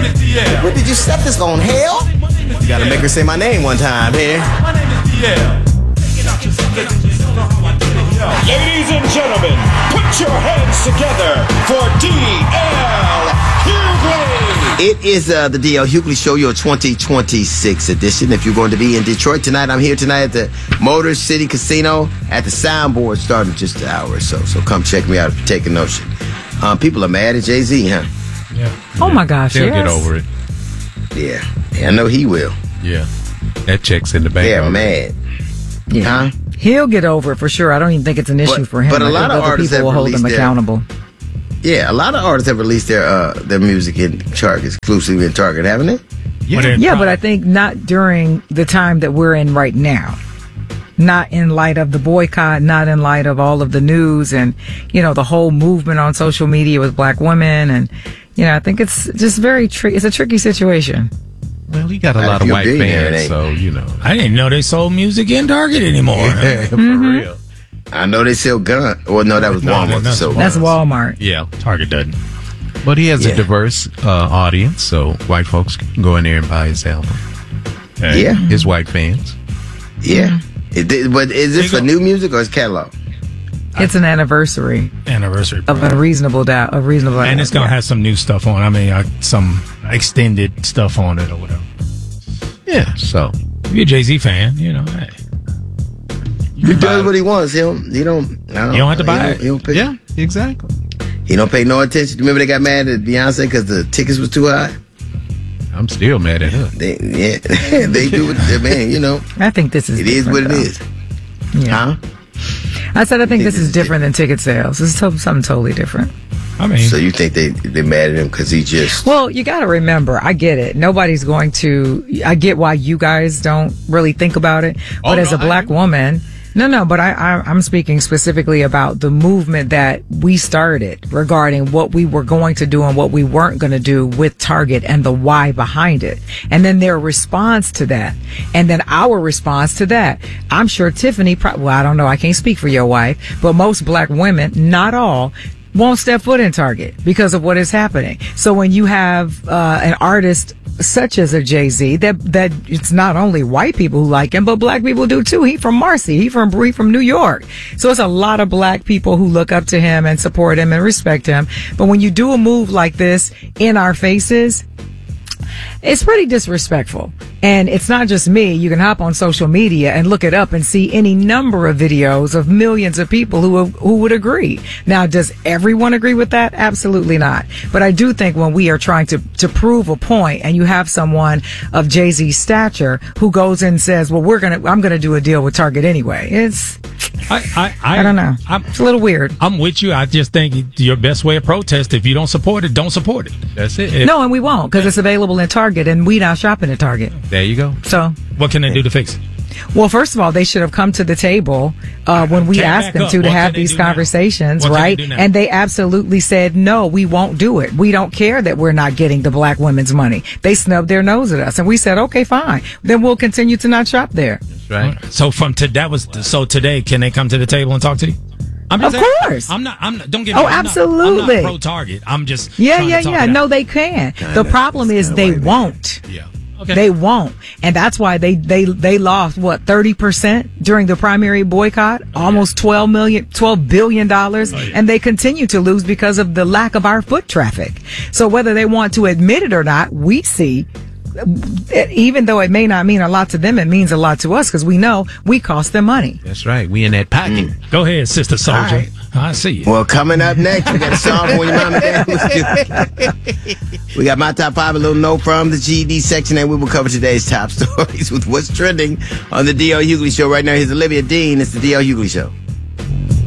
name is DL. Where did you set this on, hell? You gotta make her say my name one time here. My name is DL. Ladies and gentlemen, put your hands together for DL Hughley. It is the DL Hughley Show, your 2026 edition. If you're going to be in Detroit tonight, I'm here tonight at the Motor City Casino at the Soundboard starting just an hour or so. So come check me out if you're taking notion. People are mad at Jay-Z, huh? Yeah. Oh, my gosh, He'll yes. get over it. Yeah, I know he will. Yeah. That check's in the bank. They're mad. Yeah. Huh? He'll get over it for sure. I don't even think it's an issue for him. But a lot of other artists people have will hold him released accountable. Yeah, a lot of artists have released their music in Target, exclusively in Target, haven't they? Yeah, but I think not during the time that we're in right now. Not in light of the boycott, not in light of all of the news and, the whole movement on social media with black women. And, I think it's just very tricky. It's a tricky situation. Well, he got a lot of white fans, so, I didn't know they sold music in Target anymore. Yeah, for real. I know they sell guns. Well, no, that was Walmart. That's Walmart. Yeah. Target doesn't. But he has a diverse audience, so white folks can go in there and buy his album. Yeah. His white fans. Yeah. But is this for new music or his catalog? It's an anniversary of a reasonable doubt. And it's going to have some new stuff on. I mean, some extended stuff on it or whatever. Yeah, so. If you're a Jay-Z fan, hey. He does what he wants. He don't have to buy it. He don't pay. Yeah, exactly. He don't pay no attention. Remember they got mad at Beyonce because the tickets was too high? I'm still mad at her. They do it, man, I think this is it is what it is. Yeah. Huh? I said I think this is different than ticket sales. This is something totally different. I mean, so you think they're mad at him because he just... Well, you got to remember, I get it. Nobody's going to... I get why you guys don't really think about it. But as a black woman... No, but I'm speaking specifically about the movement that we started regarding what we were going to do and what we weren't going to do with Target and the why behind it. And then their response to that. And then our response to that. I'm sure Tiffany, I don't know, I can't speak for your wife, but most black women, not all, won't step foot in Target because of what is happening. So when you have an artist such as a Jay-Z, that it's not only white people who like him, but black people do too. He from Marcy. He from New York. So it's a lot of black people who look up to him and support him and respect him. But when you do a move like this in our faces, it's pretty disrespectful. And it's not just me. You can hop on social media and look it up and see any number of videos of millions of people who would agree. Now, does everyone agree with that? Absolutely not. But I do think when we are trying to prove a point and you have someone of Jay-Z's stature who goes and says, well, I'm going to do a deal with Target anyway. I don't know. It's a little weird. I'm with you. I just think your best way of protest, if you don't support it, don't support it. That's it. No, and we won't because it's available in Target and we not shopping at Target. There you go. So what can they do to fix it? Well, first of all, they should have come to the table when we asked them to have these conversations, right? And they absolutely said, no, we won't do it. We don't care that we're not getting the black women's money. They snubbed their nose at us. And we said, okay, fine. Then we'll continue to not shop there. That's right. So today, can they come to the table and talk to you? Of course. I'm not. Don't get me. Absolutely. I'm not pro Target. I'm just. Yeah. No, they can. The problem is they won't. Yeah. Okay. They won't. And that's why they lost, 30% during the primary boycott? Almost $12 billion. And they continue to lose because of the lack of our foot traffic. So whether they want to admit it or not, we see, even though it may not mean a lot to them, it means a lot to us because we know we cost them money. That's right. We in that pocket. Go ahead, Sister Soldier. Right. I see you. Well, coming up next, we got a song for your mom and dad. We got my top 5, a little note from the GED section, and we will cover today's top stories with what's trending on the DL Hughley Show. Right now, here's Olivia Dean. It's the DL Hughley Show.